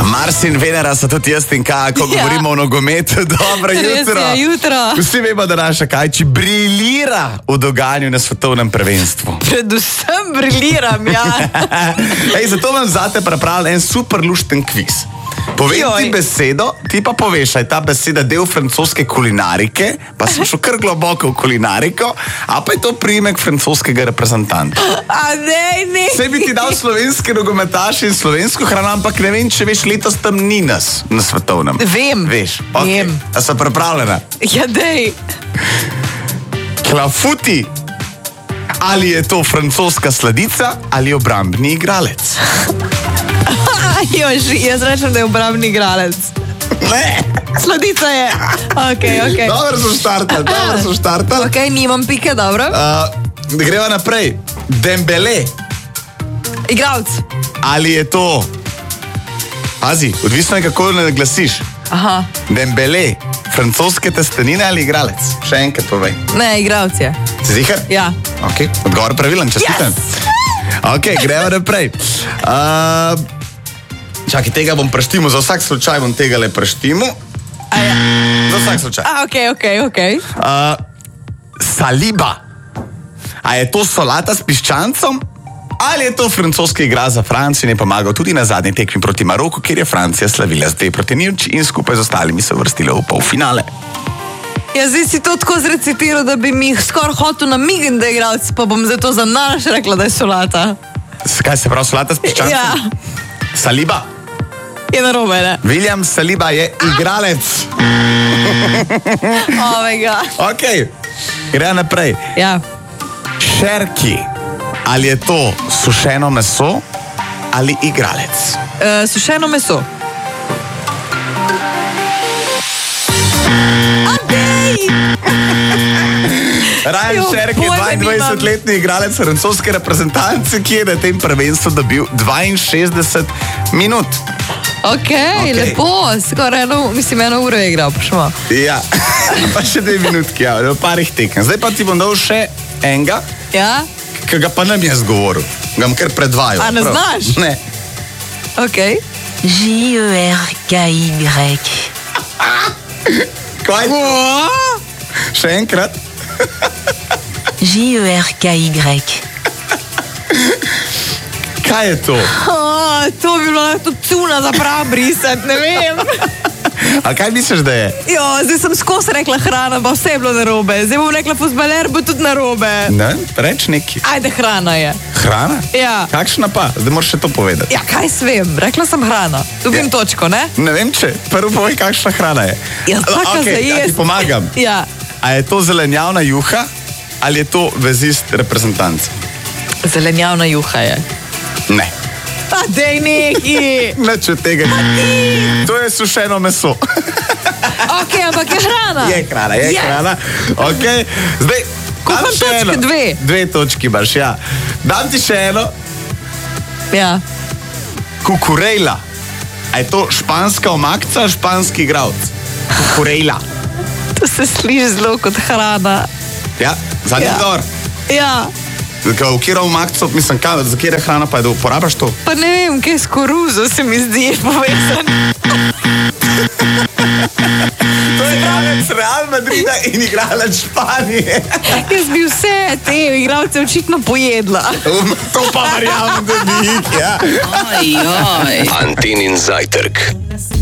Mars in Venera so tudi jaz in kaj, ko govorimo o nogometu. Dobro jutro. Res je, jutro. Vsi vemo, da naša Kajči briljira v dogajanju na svetovnem prvenstvu. Predvsem briljiram, ja. Zato vam zate pripravljam en super lušten kviz. Povej ti besedo, ti pa poveš, je ta beseda del francoske kulinarike, pa sem šel kar globoko v kulinariko, a pa je to priimek francoskega reprezentanta. Ne. Saj bi ti dal slovenski nogometaš in slovensko hrano, ampak ne vem, če veš, letos tam ni nas na svetovnem. Vem. Veš, okay. Vem. A so pripravljena? Ja, dej. Klafuti. Ali je to francoska sladica ali obrambni igralec? Jaz rečem, da je obrambni igralec. Ne. Sladica je. Ok. Dobro so štartali. Ok, nimam pike, dobro. Greva naprej. Dembele. Igralec. Ali je to... Pazi, odvisno je, kako ne glasiš. Aha. Dembele. Francoske testenine ali igralec? Še enkrat povej. Ne, igralec je. Si ziher? Ja. Ok, odgovor pravilen, čestitam. Yes! Ok, greva naprej. Čakaj, tega bom preštimo, za vsak slučaj bom tega le preštimo. Ja. Za vsak slučaj. Ok. Saliba. A je to solata s piščancom? Ali je to francoski igralec za Francijo in je pomagal tudi na zadnji tekmi proti Maroku, kjer je Francija slavila z 2-0 in skupaj z ostalimi se vrstila v polfinale? Ja, zdaj si to tako zrecitiral, da bi mi skoraj hotel namigniti, da je igralec, pa bom zato za naš rekla, da je solata. Kaj se pravi solata s piščancem? Ja. Saliba. Je narobe, ne? William Saliba je igralec. Oh my God. Ok, gre naprej. Ja. Šerki. Ali je to sušeno meso ali igralec? Sušeno meso. Ryan Šerki je 22-letni igralec francoske reprezentance, ki je na tem prvenstvu dobil 62 minut. Ok, lepo, skoraj eno uro je igral, pošmo. Ja, pa še 2 minutki, ja, v parih tekem. Zdaj pa ti bom dal še enega, Ja? ki ga pa nam jaz govoril. Ga bom kar predvajal. A ne znaš? Ne. Ok. J-E-R-K-Y. Kaj? Še enkrat. J-E-R-K-Y. Kaj je to? To bi bilo lahko cuna za prav brisati, ne vem. A kaj misliš, da je? Jo, zdaj sem skozi rekla hrana, pa vse je bilo narobe. Zdaj bom rekla fuzbaler, bo tudi narobe. Ne, reč neki. Ajde, hrana je. Hrana? Ja. Kakšna pa? Zdaj moraš še to povedati. Ja, kaj svem, rekla sem hrana. Dobim točko, ne? Ne vem, če prvo povej, kakšna hrana je. Ja, taka za ja jest. ti pomagam. Ja. A je to zelenjavna juha ali je to vezist reprezentanc? Zelenjavna juha je. Ne. A dej neki. Nič od tega ni. To je sušeno meso. Ok, ampak je hrana. Je hrana. Ok, zdaj, Koliko dam še točke? eno. 2. 2 točki imaš, ja. Dam ti še eno. Ja. Kukurejla. A je to španska omakca, španski igralec? Kukurejla. To se sliši zelo kot hrana. Ja, zadnji odgovor. Ja. V katero omakco, mislim, za kjer je hrana, pa je da uporabaš to? Pa ne vem, kaj s koruzo se mi zdi povezan. To je igralec Real Madrida in igralec Španije. Jaz bi vse te igralce očitno pojedla. To pa verjamem, da bi jih, ja. Antinin zajtrk.